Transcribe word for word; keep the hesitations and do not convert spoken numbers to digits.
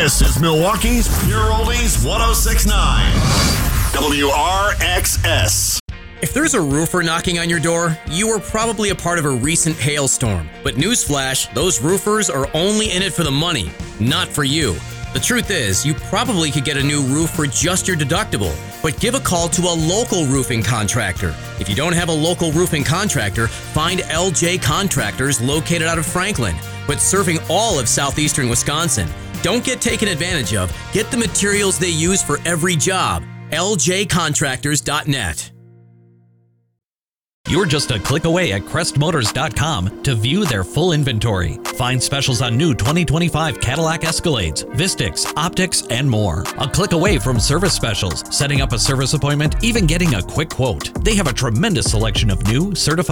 This is Milwaukee's Pure Oldies one oh six point nine. W R X S. If there's a roofer knocking on your door, you were probably a part of a recent hailstorm. But newsflash, those roofers are only in it for the money, not for you. The truth is, you probably could get a new roof for just your deductible, but give a call to a local roofing contractor. If you don't have a local roofing contractor, find L J Contractors located out of Franklin, but serving all of southeastern Wisconsin. Don't get taken advantage of. Get the materials they use for every job. L J contractors dot net. You're just a click away at crest motors dot com to view their full inventory. Find specials on new twenty twenty-five Cadillac Escalades, Vistix, Optics, and more. A click away from service specials, setting up a service appointment, even getting a quick quote. They have a tremendous selection of new, certified